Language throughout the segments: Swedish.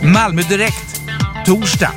Malmö Direkt, torsdag.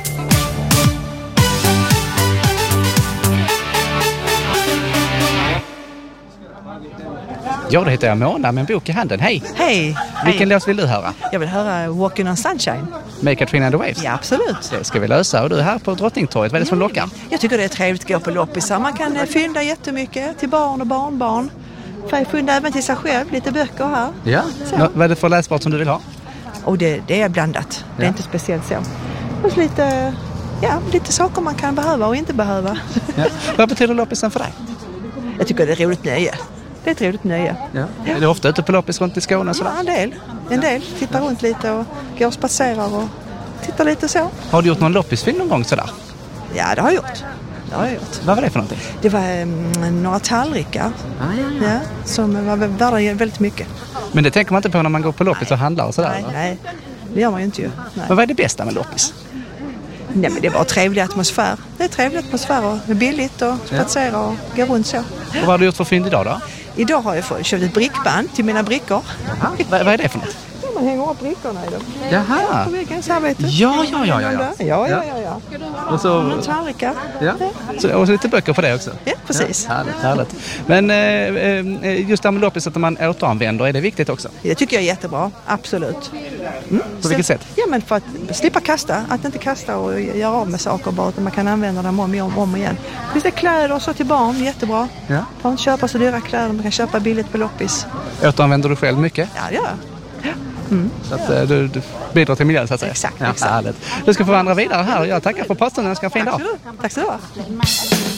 Ja, det heter jag Mona med en bok i handen. Hej! Hej! Vilken låt vill du höra? Jag vill höra Walking on Sunshine. Med Katrina and the Waves? Ja, absolut. Det ska vi lösa. Och du är här på Drottningtorget. Vad är det som lockar? Jag tycker det är trevligt att gå på loppisar. Man kan fynda jättemycket till barn och barnbarn. Får fynda även till sig själv. Lite böcker här. Ja. Vad är det för läsbart som du vill ha? Och det är blandat. Det är inte speciellt så. Och lite saker man kan behöva och inte behöva. Ja. Vad betyder loppisen för dig? Jag tycker det är roligt nöje. Det är ett roligt nöje. Ja. Är du ofta ute på loppis runt i Skåne? Ja, en del. Tittar runt lite och går och spacerar och tittar lite så. Har du gjort någon loppisfilm någon gång sådär? Ja, det har jag gjort. Vad var det för någonting? Det var några tallrikar som var värda väldigt mycket. Men det tänker man inte på när man går på loppis och handlar och sådär? Nej, det gör man ju inte ju. Nej. Men vad är det bästa med loppis? Nej, men det är bara trevlig atmosfär. Det är trevlig atmosfär och det är billigt och spatsera och gå runt så. Och vad har du gjort för fynd idag då? Idag har jag köpt ett brickband till mina brickor. Vad är det för något? Man hänger upp brickorna i dem. Jaha. På väggens arbete. Ja. Ja. Och så Och tallrikar. Ja. Och så lite böcker på det också. Ja, precis. Ja, härligt. Men just det med loppis att man återanvänder, är det viktigt också? Det tycker jag är jättebra, absolut. På vilket sätt? Ja, men för att slippa kasta. Att inte kasta och göra av med saker bara, utan man kan använda dem om igen. Finns det kläder och så till barn, jättebra. Ja. Man inte köpa så dyra kläder, man kan köpa billigt på loppis. Återanvänder du själv mycket? Ja, det gör jag. Så att du bidrar till miljön så att säga. Exakt. Härligt. Du ska få vandra vidare här. Jag tackar för posten och önskar en fin dag. Tack så du ha.